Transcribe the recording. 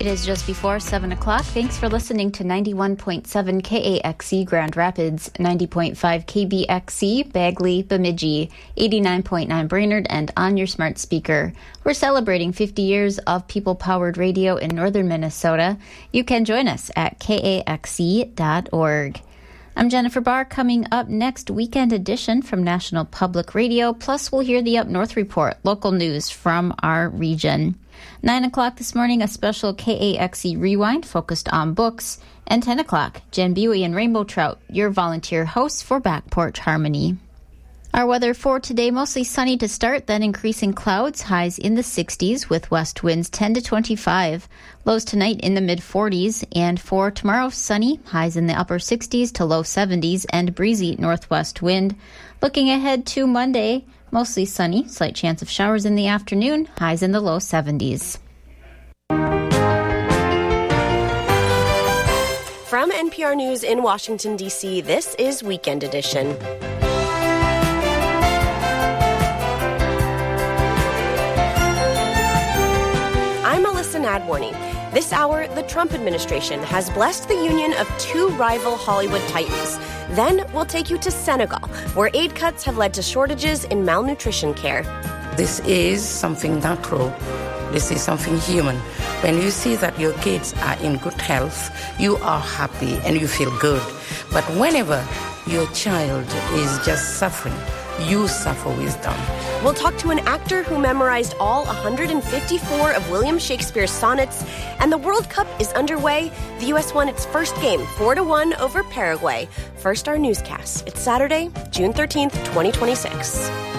It is just before 7 o'clock. Thanks for listening to 91.7 KAXE Grand Rapids, 90.5 KBXE Bagley, Bemidji, 89.9 Brainerd, and on your smart speaker. We're celebrating 50 years of people-powered radio in northern Minnesota. You can join us at kaxe.org. I'm Jennifer Barr. Coming up next, weekend edition from National Public Radio. Plus, we'll hear the Up North Report, local news from our region. 9 o'clock this morning, a special KAXE Rewind focused on books. And 10 o'clock, Jen Buey and Rainbow Trout, your volunteer hosts for Back Porch Harmony. Our weather for today, mostly sunny to start, then increasing clouds, highs in the 60s with west winds 10 to 25. Lows tonight in the mid-40s, and for tomorrow, sunny, highs in the upper 60s to low 70s, and breezy northwest wind. Looking ahead to Monday, mostly sunny, slight chance of showers in the afternoon, highs in the low 70s. From NPR News in Washington, D.C., this is Weekend Edition. Ad warning. This hour, the Trump administration has blessed the union of two rival Hollywood titans. Then we'll take you to Senegal, where aid cuts have led to shortages in malnutrition care. This is something natural. This is something human. When you see that your kids are in good health, you are happy and you feel good. But whenever your child is just suffering, you suffer with them. We'll talk to an actor who memorized all 154 of William Shakespeare's sonnets, and the World Cup is underway. The U.S. won its first game 4-1 over Paraguay. First, our newscast. It's Saturday, June 13th, 2026.